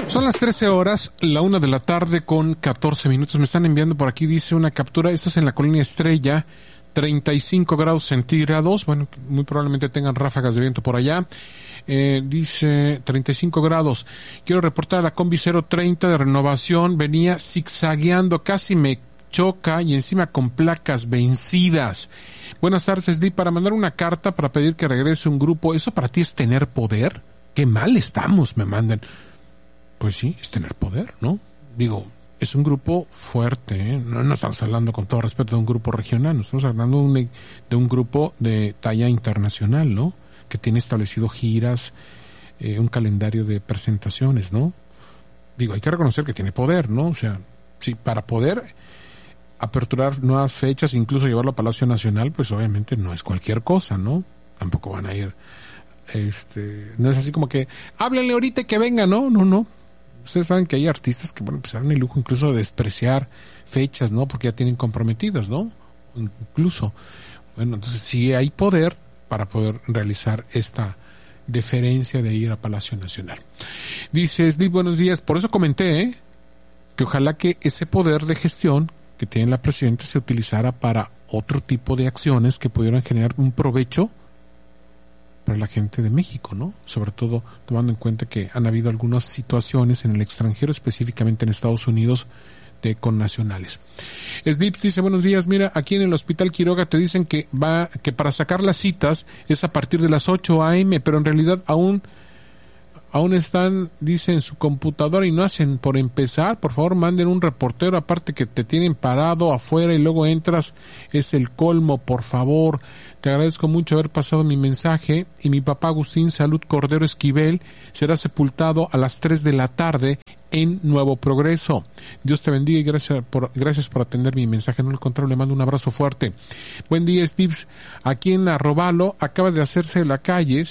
Son las 13 horas, la 1 de la tarde con 14 minutos. Me están enviando por aquí, dice una captura. Esto es en la Colonia Estrella, 35 grados centígrados. Bueno, muy probablemente tengan ráfagas de viento por allá. Dice 35 grados. Quiero reportar a la combi 030 de Renovación. Venía zigzagueando, casi me choca y encima con placas vencidas. Buenas tardes, Di. Para mandar una carta para pedir que regrese un grupo. ¿Eso para ti es tener poder? Qué mal estamos, me mandan. Pues sí, es tener poder, ¿no? Digo, es un grupo fuerte, ¿eh? No estamos hablando, con todo respeto, de un grupo regional, no estamos hablando de un grupo de talla internacional, ¿no? Que tiene establecido giras, un calendario de presentaciones, ¿no? Digo, hay que reconocer que tiene poder, ¿no? O sea, sí, para poder aperturar nuevas fechas, incluso llevarlo a Palacio Nacional, pues obviamente no es cualquier cosa, ¿no? Tampoco van a ir, no es así como que, háblenle ahorita y que venga, no. Ustedes saben que hay artistas que, bueno, pues dan el lujo incluso de despreciar fechas, ¿no? Porque ya tienen comprometidas, ¿no? Incluso. Bueno, entonces sí hay poder para poder realizar esta deferencia de ir a Palacio Nacional. Dice Slip, buenos días. Por eso comenté, que ojalá que ese poder de gestión que tiene la presidenta se utilizara para otro tipo de acciones que pudieran generar un provecho para la gente de México, ¿no? Sobre todo tomando en cuenta que han habido algunas situaciones en el extranjero, específicamente en Estados Unidos, de connacionales. Snips dice, buenos días, mira, aquí en el Hospital Quiroga te dicen que para sacar las citas es a partir de las 8 a.m., pero en realidad aún están, dice, en su computadora y no hacen. Por empezar, por favor, manden un reportero, aparte que te tienen parado afuera y luego entras, es el colmo, por favor. Te agradezco mucho haber pasado mi mensaje y mi papá Agustín Salud Cordero Esquivel será sepultado a las 3 de la tarde en Nuevo Progreso. Dios te bendiga y gracias por atender mi mensaje. No, al contrario, le mando un abrazo fuerte. Buen día, Steves. Aquí en Arrobalo se acaba de hacer la calle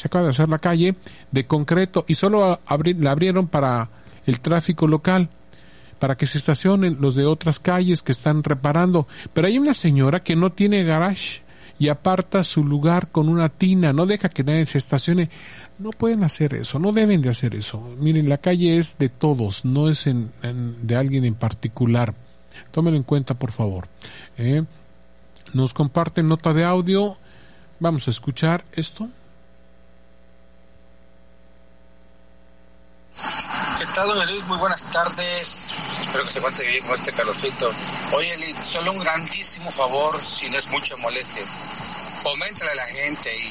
de concreto y solo la abrieron para el tráfico local, para que se estacionen los de otras calles que están reparando. Pero hay una señora que no tiene garage y aparta su lugar con una tina, no deja que nadie se estacione. No pueden hacer eso, no deben de hacer eso. Miren, la calle es de todos, no es de alguien en particular. Tómenlo en cuenta, por favor. Nos comparten nota de audio. Vamos a escuchar esto. ¿Qué tal, don Luis? Muy buenas tardes. Espero que se encuentre bien con este calorcito. Oye, Eli, solo un grandísimo favor, si no es mucha molestia. Coméntale a la gente y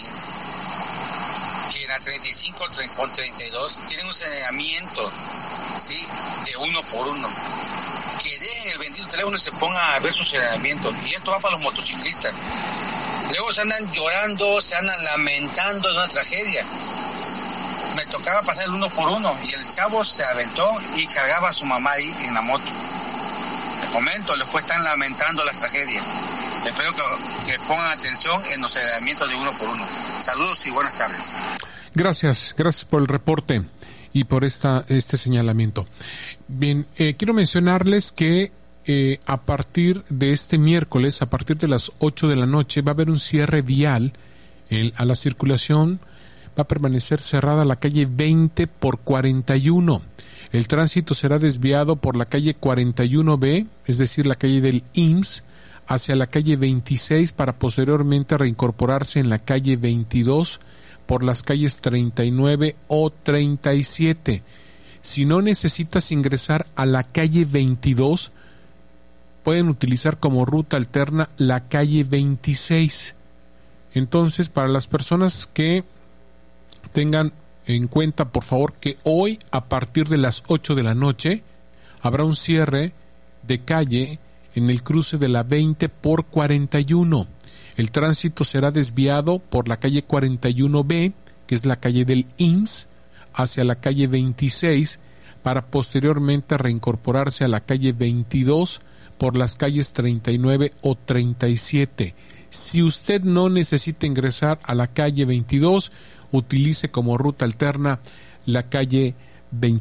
que en la 35 con 32 tienen un saneamiento, ¿sí? De uno por uno. Que dejen el bendito teléfono y se pongan a ver su saneamiento. Y esto va para los motociclistas. Luego se andan llorando, se andan lamentando de una tragedia. Me tocaba pasar el uno por uno y el chavo se aventó y cargaba a su mamá ahí en la moto. Les comento, después están lamentando las tragedias. Espero que pongan atención en los señalamientos de uno por uno. Saludos y buenas tardes. Gracias por el reporte y por este señalamiento. Bien, quiero mencionarles que a partir de este miércoles, a partir de las 8 de la noche, va a haber un cierre vial a la circulación. Va a permanecer cerrada la calle 20 por 41. El tránsito será desviado por la calle 41B, es decir, la calle del IMSS, hacia la calle 26 para posteriormente reincorporarse en la calle 22 por las calles 39 o 37. Si no necesitas ingresar a la calle 22, pueden utilizar como ruta alterna la calle 26. Entonces, para las personas que tengan en cuenta, por favor, que hoy a partir de las 8 de la noche habrá un cierre de calle en el cruce de la 20 por 41. El tránsito será desviado por la calle 41B, que es la calle del IMSS, hacia la calle 26 para posteriormente reincorporarse a la calle 22 por las calles 39 o 37. Si usted no necesita ingresar a la calle 22, utilice como ruta alterna la calle 20.